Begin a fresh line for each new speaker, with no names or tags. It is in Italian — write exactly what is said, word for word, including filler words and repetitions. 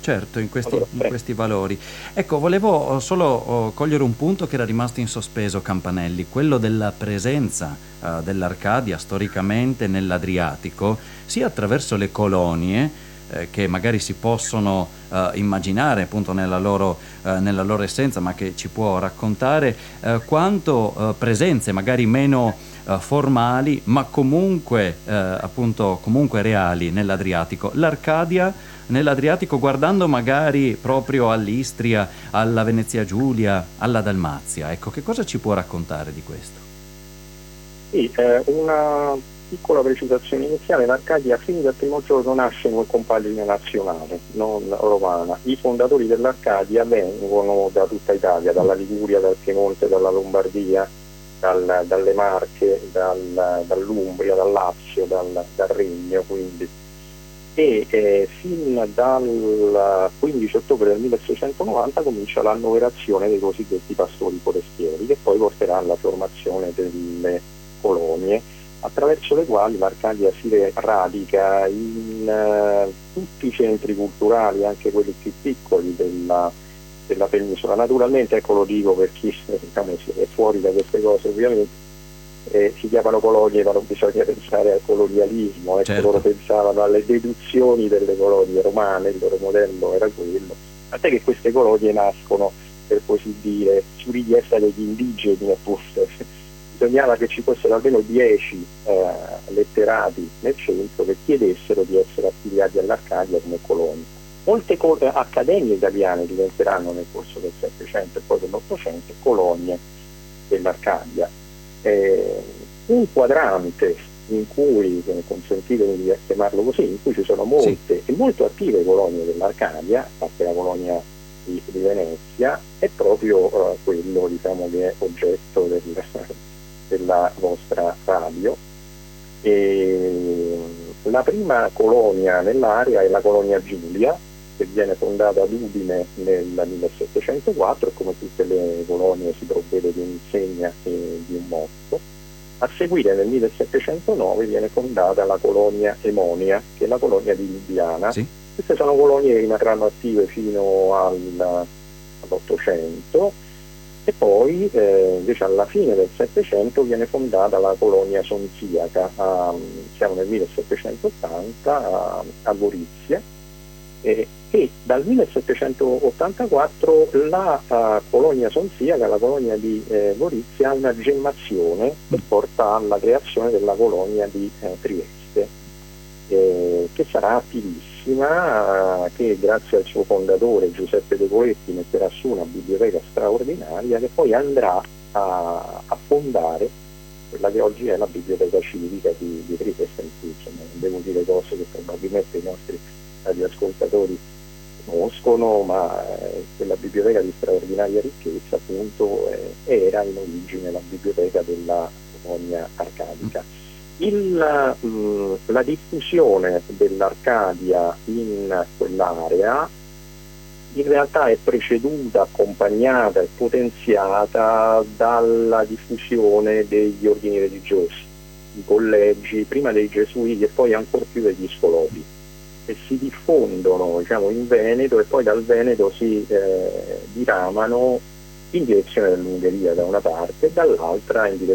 Certo, in questi,
Allora,
in
prego.
questi valori. Ecco, volevo oh, solo oh, cogliere un punto che era rimasto in sospeso, Campanelli, quello della presenza eh, dell'Arcadia storicamente nell'Adriatico, sia attraverso le colonie, eh, che magari si possono eh, immaginare appunto nella loro, eh, nella loro essenza, ma che ci può raccontare, eh, quanto eh, presenze magari meno eh, formali, ma comunque, eh, appunto, comunque reali nell'Adriatico. L'Arcadia nell'Adriatico, guardando magari proprio all'Istria, alla Venezia Giulia, alla Dalmazia. Ecco, che cosa ci può raccontare di questo?
Sì, eh, una piccola precisazione iniziale: l'Arcadia fin dal primo giorno nasce come compagine nazionale, non romana. I fondatori dell'Arcadia vengono da tutta Italia, dalla Liguria, dal Piemonte, dalla Lombardia, dal, dalle Marche, dal, dall'Umbria, dal Lazio, dal, dal Regno, quindi. E eh, fin dal quindici ottobre del milleseicentonovanta comincia l'annoverazione dei cosiddetti pastori forestieri, che poi porterà alla formazione delle colonie, attraverso le quali l'Arcadia si radica in eh, tutti i centri culturali, anche quelli più piccoli della, della penisola. Naturalmente, ecco, lo dico per chi diciamo, è fuori da queste cose, ovviamente. Eh, si chiamano colonie, ma non bisogna pensare al colonialismo, ecco, loro
Certo.
pensavano alle deduzioni delle colonie romane, il loro modello era quello, tant'è che queste colonie nascono, per così dire, su richiesta degli indigeni, appunto. Bisognava che ci fossero almeno dieci eh, letterati nel centro che chiedessero di essere affiliati all'Arcadia come colonie. Molte co- eh, accademie italiane diventeranno nel corso del Settecento e poi dell'Ottocento colonie dell'Arcadia. Eh, un quadrante in cui, consentitemi di chiamarlo così, in cui ci sono
Sì.
molte e molto attive colonie dell'Arcadia, a parte la colonia di, di Venezia, è proprio uh, quello, diciamo, che è oggetto del, della vostra radio. E la prima colonia nell'area è la colonia Giulia, che viene fondata ad Udine nel millesettecentoquattro e come tutte le colonie si provvede di un'insegna e di un motto. A seguire nel millesettecentonove viene fondata la colonia Emonia, che è la colonia di Lubiana.
Sì.
Queste sono colonie che rimarranno attive fino al, all'Ottocento e poi eh, invece alla fine del Settecento viene fondata la colonia Sonziaca, a, siamo nel millesettecentottanta, a, a Gorizia. Eh, e dal millesettecentottantaquattro la uh, colonia Sonziaca, la colonia di eh, Gorizia, ha una gemmazione che porta alla creazione della colonia di eh, Trieste, eh, che sarà attivissima, uh, che grazie al suo fondatore Giuseppe De Coetti metterà su una biblioteca straordinaria che poi andrà a, a fondare quella che oggi è la biblioteca civica di, di Trieste, in cui insomma, non devo dire cose che probabilmente i nostri radioascoltatori conoscono, ma eh, quella biblioteca di straordinaria ricchezza appunto eh, era in origine la biblioteca della colonia arcadica. Il, mh, la diffusione dell'Arcadia in quell'area in realtà è preceduta, accompagnata e potenziata dalla diffusione degli ordini religiosi, i collegi, prima dei gesuiti e poi ancora più degli scolopi, che si diffondono, diciamo, in Veneto e poi dal Veneto si eh, diramano in direzione dell'Ungheria da una parte e dall'altra in direzione